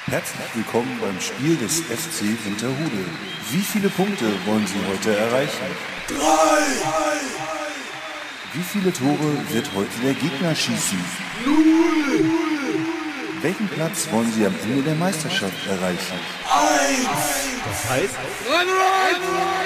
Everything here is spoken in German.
Herzlich willkommen beim Spiel des FC Winterhude. Wie viele Punkte wollen Sie heute erreichen? 3! Wie viele Tore wird heute der Gegner schießen? 0! Welchen Platz wollen Sie am Ende der Meisterschaft erreichen? 1! Das heißt? Run!